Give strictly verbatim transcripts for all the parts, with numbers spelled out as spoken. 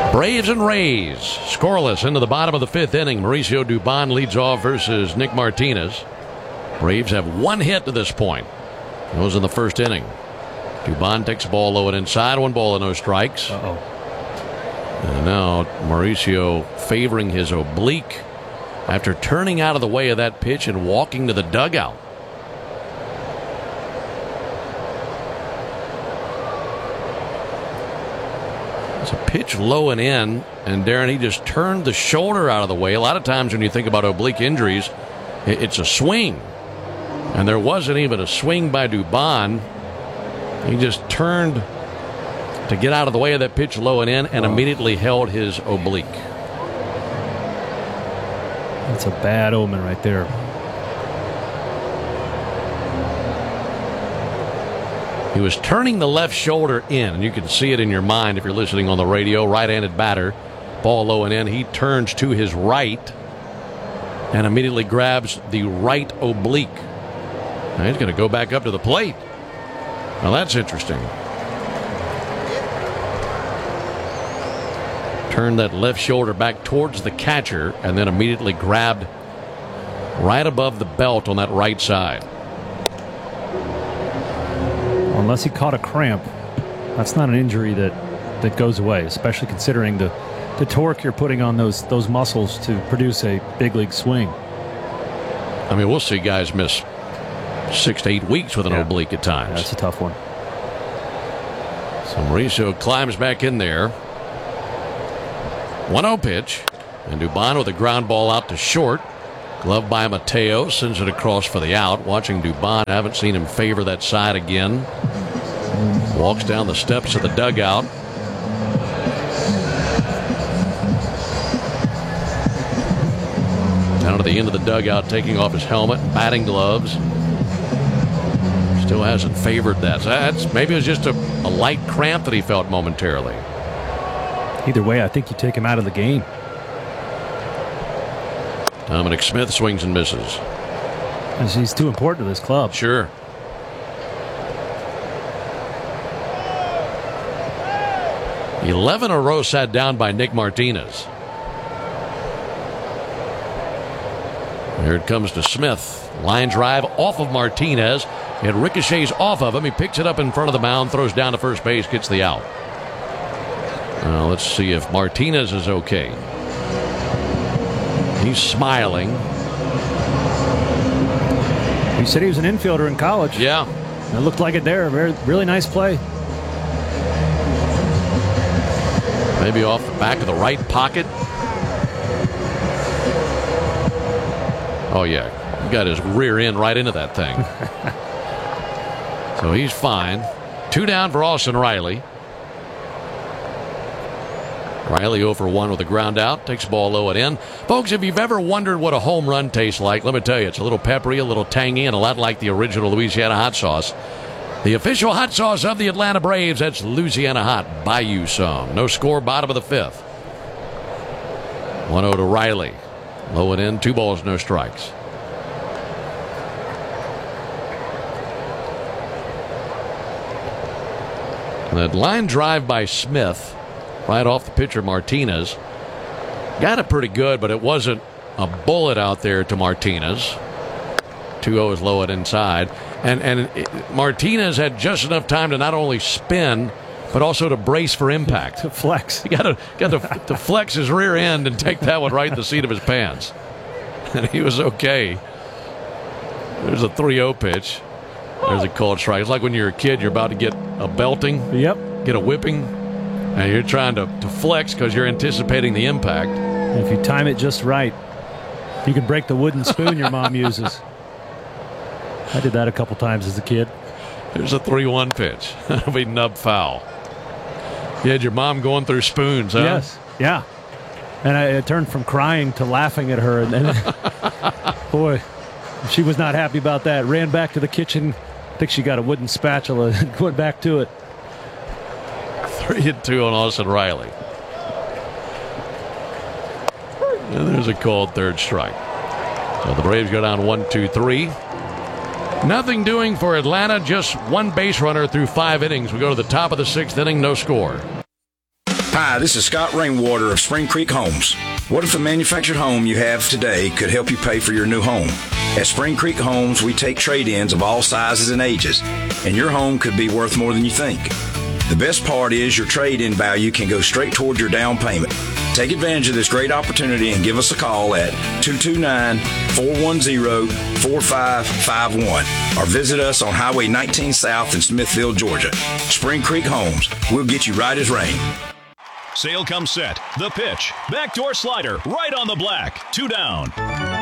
Braves and Rays scoreless into the bottom of the fifth inning. Mauricio Dubon leads off versus Nick Martinez. Braves have one hit to this point. It was in the first inning. Dubon takes the ball low and inside. One ball and no strikes. Uh-oh. And now Mauricio favoring his oblique after turning out of the way of that pitch and walking to the dugout. It's a pitch low and in, and Darren, he just turned the shoulder out of the way. A lot of times when you think about oblique injuries, it's a swing. And there wasn't even a swing by Dubon. He just turned to get out of the way of that pitch low and in and oh. immediately held his oblique. That's a bad omen right there. He was turning the left shoulder in, and you can see it in your mind if you're listening on the radio. Right-handed batter, ball low and in. He turns to his right and immediately grabs the right oblique. Now he's going to go back up to the plate. Now that's interesting. Turned that left shoulder back towards the catcher and then immediately grabbed right above the belt on that right side. Unless he caught a cramp, that's not an injury that, that goes away, especially considering the, the torque you're putting on those those muscles to produce a big league swing. I mean, we'll see guys miss six to eight weeks with an yeah. oblique at times. That's a tough one. So Mauricio climbs back in there. one oh pitch. And Dubon with a ground ball out to short. Glove by Mateo, sends it across for the out. Watching Dubon, I haven't seen him favor that side again. Walks down the steps of the dugout. Down to the end of the dugout, taking off his helmet, batting gloves. Still hasn't favored that. So that's, maybe it was just a, a light cramp that he felt momentarily. Either way, I think you take him out of the game. Dominic Smith swings and misses. He's too important to this club. Sure. eleven in a row sat down by Nick Martinez. Here it comes to Smith. Line drive off of Martinez. It ricochets off of him. He picks it up in front of the mound, throws down to first base, gets the out. Now let's see if Martinez is okay. He's smiling. He said he was an infielder in college. Yeah. It looked like it there. Very, really nice play. Maybe off the back of the right pocket. Oh, yeah. He got his rear end right into that thing. So he's fine. Two down for Austin Riley. Riley oh for one with a ground out. Takes the ball low and in. Folks, if you've ever wondered what a home run tastes like, let me tell you, it's a little peppery, a little tangy, and a lot like the original Louisiana hot sauce. The official hot sauce of the Atlanta Braves, that's Louisiana Hot. Buy you some. No score, bottom of the fifth. one oh to Riley. Low and in, two balls, no strikes. That line drive by Smith, right off the pitcher Martinez, got it pretty good, but it wasn't a bullet out there to Martinez. two oh is low and inside. And and it, Martinez had just enough time to not only spin, but also to brace for impact. To flex. He got to got to, to flex his rear end and take that one right in the seat of his pants. And he was okay. There's a three oh pitch. There's a called strike. It's like when you're a kid, you're about to get a belting. Yep. Get a whipping. And you're trying to, to flex because you're anticipating the impact. And if you time it just right, you can break the wooden spoon your mom uses. I did that a couple times as a kid. There's a three one pitch. That'll be nub foul. You had your mom going through spoons, huh? Yes. Yeah. And I, I turned from crying to laughing at her. And then, boy, she was not happy about that. Ran back to the kitchen. I think she got a wooden spatula and went back to it. Three and two on Austin Riley. And there's a called third strike. So the Braves go down one, two, three. Nothing doing for Atlanta. Just one base runner through five innings. We go to the top of the sixth inning. No score. Hi, this is Scott Rainwater of Spring Creek Homes. What if the manufactured home you have today could help you pay for your new home? At Spring Creek Homes, we take trade-ins of all sizes and ages, and your home could be worth more than you think. The best part is your trade-in value can go straight toward your down payment. Take advantage of this great opportunity and give us a call at two two nine, four one zero, four five five one or visit us on Highway nineteen South in Smithville, Georgia. Spring Creek Homes. We'll get you right as rain. Sale comes set. The pitch. Backdoor slider. Right on the black. Two down.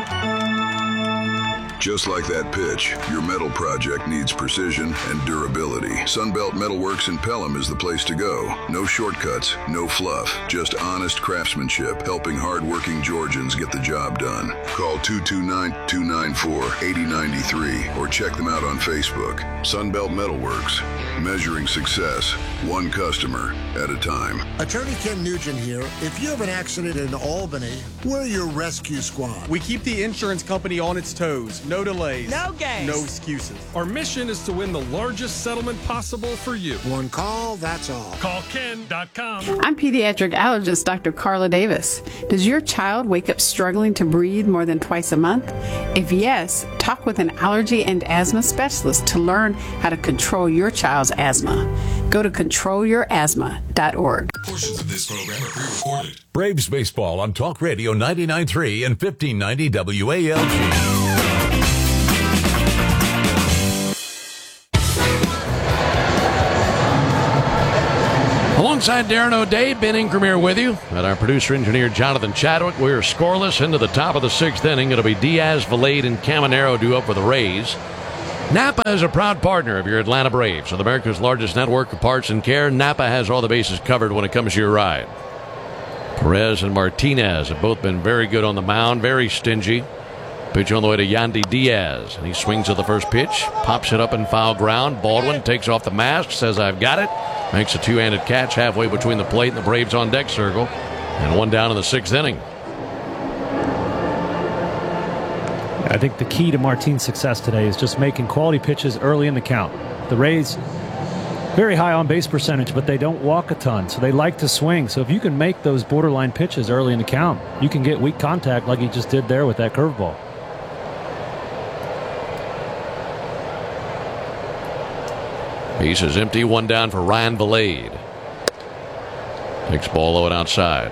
Just like that pitch, your metal project needs precision and durability. Sunbelt Metalworks in Pelham is the place to go. No shortcuts, no fluff, just honest craftsmanship, helping hardworking Georgians get the job done. Call two two nine, two nine four, eight zero nine three or check them out on Facebook. Sunbelt Metalworks, measuring success, one customer at a time. Attorney Ken Nugent here. If you have an accident in Albany, we're your rescue squad. We keep the insurance company on its toes. No delays. No games. No excuses. Our mission is to win the largest settlement possible for you. One call, that's all. Call Ken dot com. I'm pediatric allergist Doctor Carla Davis. Does your child wake up struggling to breathe more than twice a month? If yes, talk with an allergy and asthma specialist to learn how to control your child's asthma. Go to control your asthma dot org. Portions of this program are pre-recorded. Braves baseball on Talk Radio ninety-nine point three and fifteen ninety W A L G. Alongside Darren O'Day, Ben Ingram with you, and our producer-engineer Jonathan Chadwick. We're scoreless into the top of the sixth inning. It'll be Diaz, Valade, and Caminero due up for the Rays. Napa is a proud partner of your Atlanta Braves. With America's largest network of parts and care, Napa has all the bases covered when it comes to your ride. Perez and Martinez have both been very good on the mound, very stingy. Pitch on the way to Yandy Diaz, and he swings at the first pitch, pops it up in foul ground. Baldwin takes off the mask, says, "I've got it." Makes a two-handed catch halfway between the plate and the Braves on deck circle, and one down in the sixth inning. I think the key to Martine's success today is just making quality pitches early in the count. The Rays, very high on base percentage, but they don't walk a ton, so they like to swing. So if you can make those borderline pitches early in the count, you can get weak contact like he just did there with that curveball. Base is empty, one down for Ryan Valade. Takes ball low and outside.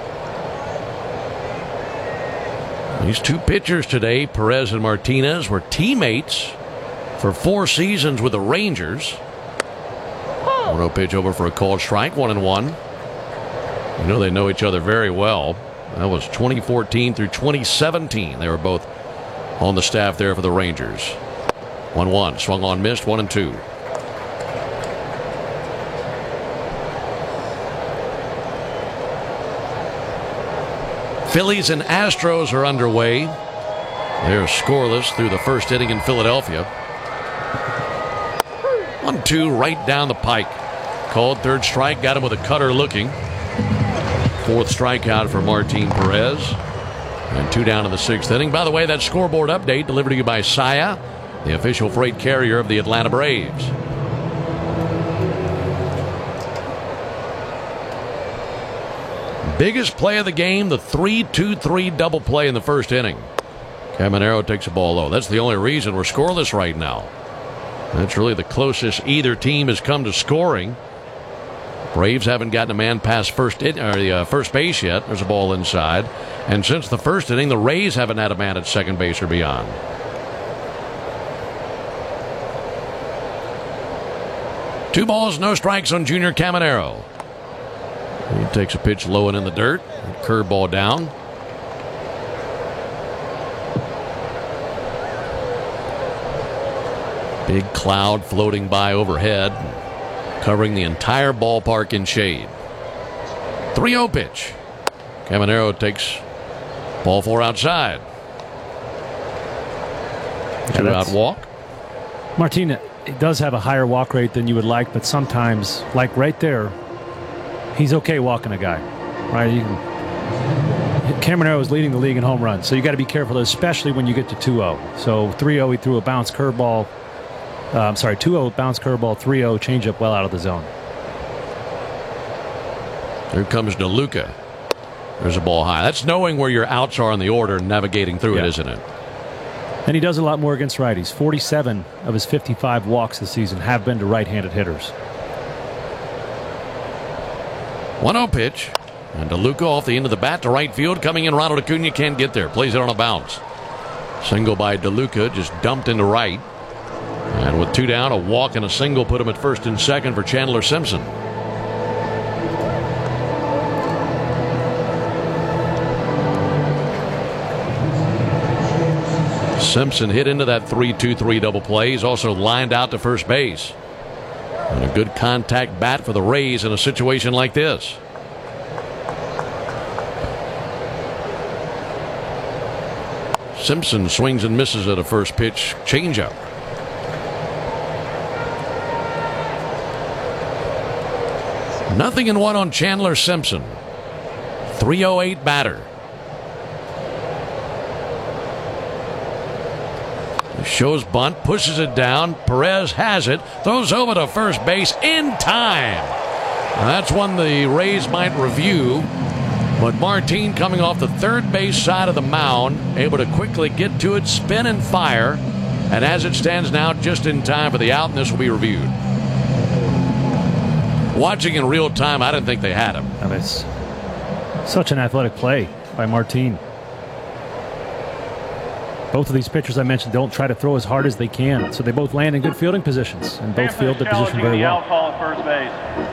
These two pitchers today, Perez and Martinez, were teammates for four seasons with the Rangers. one oh pitch over for a called strike, one and one. You know they know each other very well. That was twenty fourteen through twenty seventeen. They were both on the staff there for the Rangers. one one, swung on, missed, one and two. Phillies and Astros are underway. They're scoreless through the first inning in Philadelphia. one two right down the pike. Called third strike, got him with a cutter looking. Fourth strikeout for Martin Perez. And two down in the sixth inning. By the way, that scoreboard update delivered to you by Saia, the official freight carrier of the Atlanta Braves. Biggest play of the game, the three two three double play in the first inning. Caminero takes a ball low. That's the only reason we're scoreless right now. That's really the closest either team has come to scoring. Braves haven't gotten a man past first in, or the uh, first base yet. There's a ball inside. And since the first inning, the Rays haven't had a man at second base or beyond. Two balls, no strikes on Junior Caminero. He takes a pitch low and in the dirt. Curveball down. Big cloud floating by overhead, covering the entire ballpark in shade. three oh pitch. Caminero takes ball four outside. Two out walk. Martinez does have a higher walk rate than you would like, but sometimes, like right there, he's okay walking a guy, right? You can, Caminero is leading the league in home runs, so you got to be careful, especially when you get to two oh. So three oh, he threw a bounce curveball. Uh, I'm sorry, two oh bounce curveball, three oh changeup well out of the zone. Here comes DeLuca. There's a ball high. That's knowing where your outs are in the order and navigating through yeah. it, isn't it? And he does a lot more against righties. forty-seven of his fifty-five walks this season have been to right-handed hitters. one oh pitch. And DeLuca off the end of the bat to right field. Coming in, Ronald Acuna can't get there. Plays it on a bounce. Single by DeLuca, just dumped into right. And with two down, a walk and a single put him at first and second for Chandler Simpson. Simpson hit into that three two three double play. He's also lined out to first base. And a good contact bat for the Rays in a situation like this. Simpson swings and misses at a first pitch changeup. Nothing in one on Chandler Simpson. three oh eight batter. Shows bunt, pushes it down. Perez has it, throws over to first base in time. Now that's one the Rays might review. But Martin coming off the third base side of the mound, able to quickly get to it, spin and fire. And as it stands now, just in time for the out, and this will be reviewed. Watching in real time, I didn't think they had him. And it's such an athletic play by Martin. Both of these pitchers I mentioned don't try to throw as hard as they can, so they both land in good fielding positions and both field the position very well. Call at first base.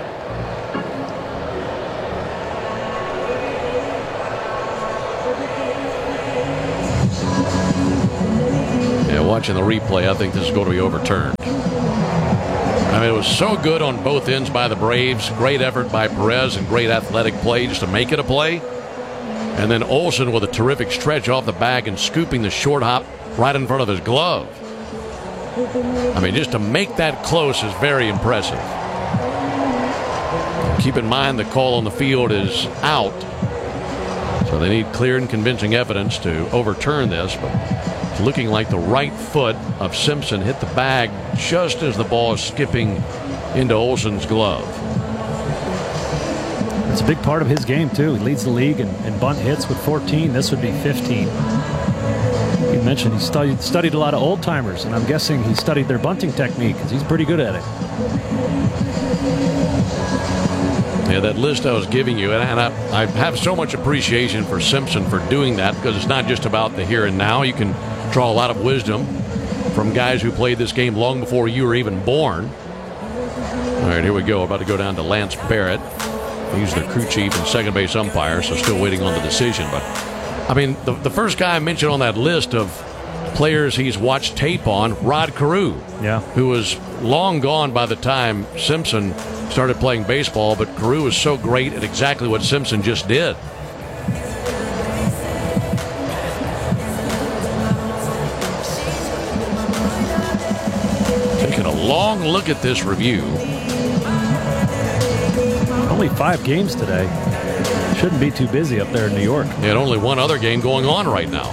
Yeah, watching the replay, I think this is going to be overturned. I mean, it was so good on both ends by the Braves. Great effort by Perez and great athletic play just to make it a play. And then Olsen with a terrific stretch off the bag and scooping the short hop right in front of his glove. I mean, just to make that close is very impressive. Keep in mind the call on the field is out. So they need clear and convincing evidence to overturn this. But it's looking like the right foot of Simpson hit the bag just as the ball is skipping into Olsen's glove. It's a big part of his game, too. He leads the league in, in bunt hits with fourteen. This would be fifteen. You mentioned he studied, studied a lot of old-timers, and I'm guessing he studied their bunting technique because he's pretty good at it. Yeah, that list I was giving you, and I, I have so much appreciation for Simpson for doing that because it's not just about the here and now. You can draw a lot of wisdom from guys who played this game long before you were even born. All right, here we go. We're about to go down to Lance Barrett. He's the crew chief and second base umpire, so still waiting on the decision. But, I mean, the, the first guy I mentioned on that list of players he's watched tape on, Rod Carew, yeah, who was long gone by the time Simpson started playing baseball, but Carew was so great at exactly what Simpson just did. Taking a long look at this review. Only five games today. Shouldn't be too busy up there in New York. And only one other game going on right now.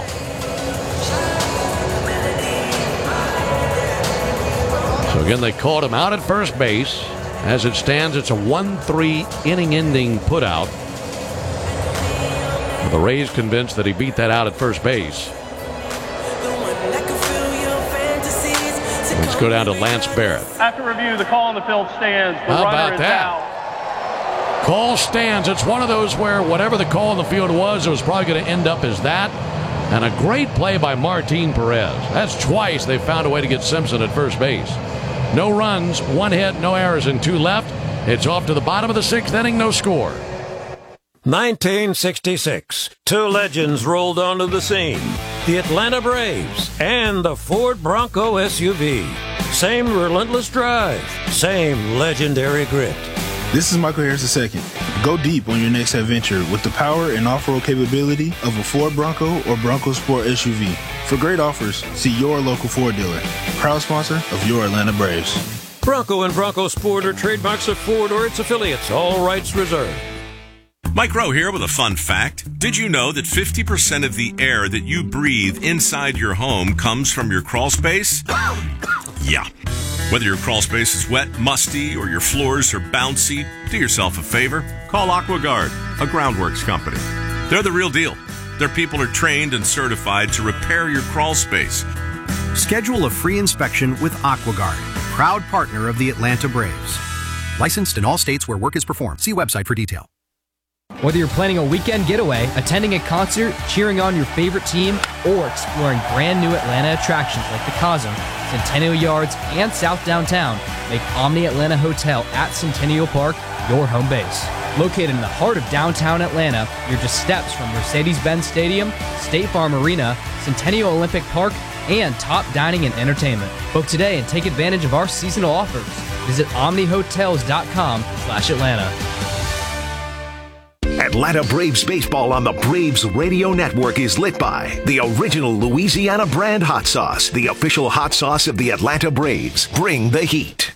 So again, they called him out at first base. As it stands, it's a one three inning-ending putout. The Rays convinced that he beat that out at first base. Let's go down to Lance Barrett. After review, the call on the field stands. The How runner about is that? out. Call stands. It's one of those where whatever the call on the field was, it was probably going to end up as that. And a great play by Martin Perez. That's twice they found a way to get Simpson at first base. No runs, one hit, no errors, and two left. It's off to the bottom of the sixth inning, no score. nineteen sixty-six. Two legends rolled onto the scene. The Atlanta Braves and the Ford Bronco S U V. Same relentless drive, same legendary grit. This is Michael Harris the second. Go deep on your next adventure with the power and off-road capability of a Ford Bronco or Bronco Sport S U V. For great offers, see your local Ford dealer. Proud sponsor of your Atlanta Braves. Bronco and Bronco Sport are trademarks of Ford or its affiliates. All rights reserved. Mike Rowe here with a fun fact. Did you know that fifty percent of the air that you breathe inside your home comes from your crawl space? Yeah. Whether your crawl space is wet, musty, or your floors are bouncy, do yourself a favor. Call AquaGuard, a groundworks company. They're the real deal. Their people are trained and certified to repair your crawl space. Schedule a free inspection with AquaGuard, proud partner of the Atlanta Braves. Licensed in all states where work is performed. See website for detail. Whether you're planning a weekend getaway, attending a concert, cheering on your favorite team, or exploring brand new Atlanta attractions like the Cosm, Centennial Yards, and South Downtown, make Omni Atlanta Hotel at Centennial Park your home base. Located in the heart of downtown Atlanta, you're just steps from Mercedes-Benz Stadium, State Farm Arena, Centennial Olympic Park, and top dining and entertainment. Book today and take advantage of our seasonal offers. Visit omni hotels dot com slash Atlanta. Atlanta Braves baseball on the Braves Radio Network is lit by the original Louisiana brand hot sauce, the official hot sauce of the Atlanta Braves. Bring the heat.